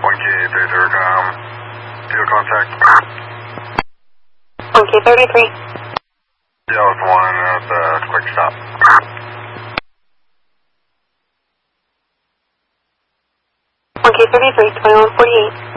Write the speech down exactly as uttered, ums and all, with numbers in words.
one K thirty-three, com. Field contact. one K thirty-three. Yeah, with one at the quick stop. one K thirty-three, twenty-one forty-eight.